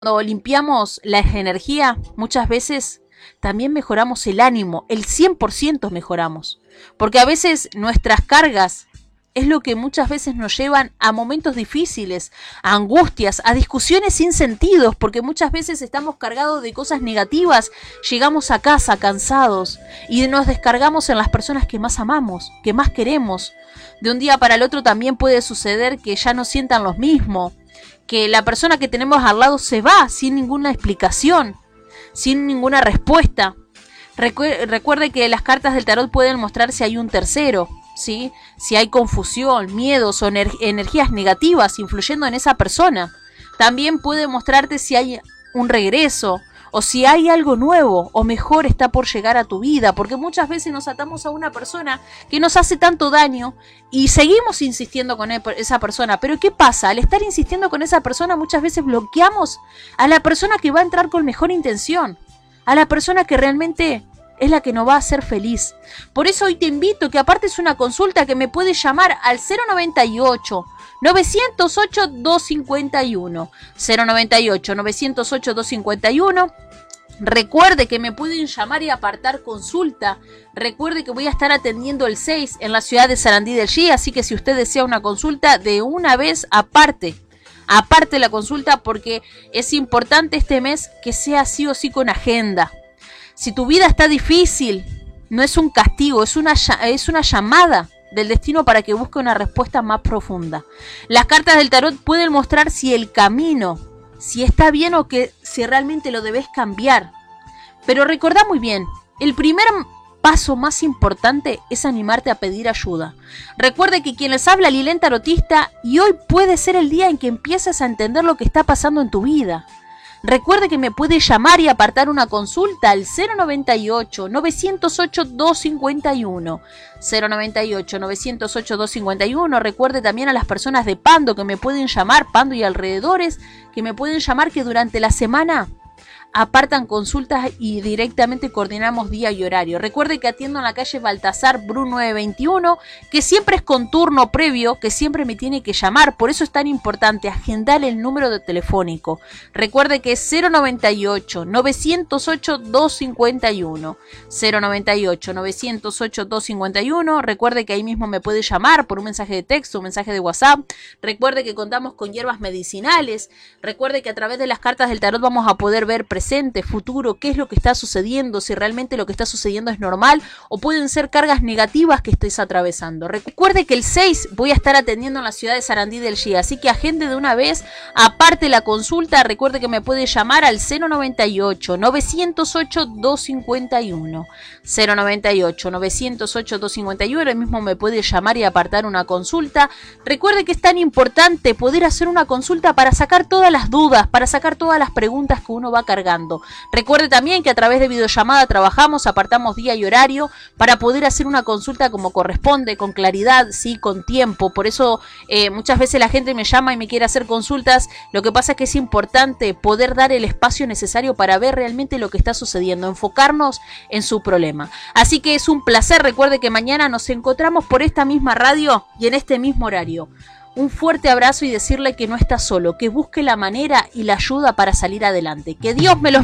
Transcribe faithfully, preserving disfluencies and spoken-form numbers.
Cuando limpiamos la energía, muchas veces también mejoramos el ánimo, el cien por ciento mejoramos. Porque a veces nuestras cargas es lo que muchas veces nos llevan a momentos difíciles, a angustias, a discusiones sin sentidos, porque muchas veces estamos cargados de cosas negativas, llegamos a casa cansados y nos descargamos en las personas que más amamos, que más queremos. De un día para el otro también puede suceder que ya no sientan lo mismo, que la persona que tenemos al lado se va sin ninguna explicación, sin ninguna respuesta. Recu- recuerde que las cartas del tarot pueden mostrar si hay un tercero, ¿sí? Si hay confusión, miedos o ener- energías negativas influyendo en esa persona. También puede mostrarte si hay un regreso o si hay algo nuevo o mejor está por llegar a tu vida, porque muchas veces nos atamos a una persona que nos hace tanto daño y seguimos insistiendo con esa persona. Pero ¿qué pasa? Al estar insistiendo con esa persona muchas veces bloqueamos a la persona que va a entrar con mejor intención, a la persona que realmente es la que nos va a hacer feliz. Por eso hoy te invito que apartes una consulta que me puedes llamar al cero noventa y ocho, novecientos ocho, doscientos cincuenta y uno. cero noventa y ocho, novecientos ocho, doscientos cincuenta y uno. Recuerde que me pueden llamar y apartar consulta. Recuerde que voy a estar atendiendo el seis en la ciudad de Sarandí del G, así que si usted desea una consulta, de una vez aparte. Aparte la consulta, porque es importante este mes que sea sí o sí con agenda. Si tu vida está difícil, no es un castigo, es una, es una llamada del destino para que busque una respuesta más profunda. Las cartas del tarot pueden mostrar si el camino, si está bien o que si realmente lo debes cambiar. Pero recordá muy bien, el primer paso más importante es animarte a pedir ayuda. Recuerde que quien les habla, Lilén Tarotista, y hoy puede ser el día en que empieces a entender lo que está pasando en tu vida. Recuerde que me puede llamar y apartar una consulta al cero noventa y ocho, novecientos ocho, doscientos cincuenta y uno. cero noventa y ocho, novecientos ocho, doscientos cincuenta y uno. Recuerde también a las personas de Pando que me pueden llamar, Pando y alrededores, que me pueden llamar, que durante la semana apartan consultas y directamente coordinamos día y horario. Recuerde que atiendo en la calle Baltasar Bru nueve veintiuno, que siempre es con turno previo, que siempre me tiene que llamar. Por eso es tan importante agendar el número de telefónico. Recuerde que es cero noventa y ocho, novecientos ocho, doscientos cincuenta y uno. cero noventa y ocho, novecientos ocho, doscientos cincuenta y uno. Recuerde que ahí mismo me puede llamar por un mensaje de texto, un mensaje de WhatsApp. Recuerde que contamos con hierbas medicinales. Recuerde que a través de las cartas del tarot vamos a poder ver presente, futuro, qué es lo que está sucediendo, si realmente lo que está sucediendo es normal o pueden ser cargas negativas que estés atravesando. Recuerde que el seis voy a estar atendiendo en la ciudad de Sarandí del G, así que agende de una vez, aparte la consulta. Recuerde que me puede llamar al cero noventa y ocho, novecientos ocho, doscientos cincuenta y uno. cero noventa y ocho, novecientos ocho, doscientos cincuenta y uno, ahí mismo me puede llamar y apartar una consulta. Recuerde que es tan importante poder hacer una consulta para sacar todas las dudas, para sacar todas las preguntas que uno va cargando. Recuerde también que a través de videollamada trabajamos, apartamos día y horario para poder hacer una consulta como corresponde, con claridad, sí, con tiempo. Por eso eh, muchas veces la gente me llama y me quiere hacer consultas. Lo que pasa es que es importante poder dar el espacio necesario para ver realmente lo que está sucediendo, enfocarnos en su problema. Así que es un placer. Recuerde que mañana nos encontramos por esta misma radio y en este mismo horario. Un fuerte abrazo y decirle que no está solo, que busque la manera y la ayuda para salir adelante. Que Dios me los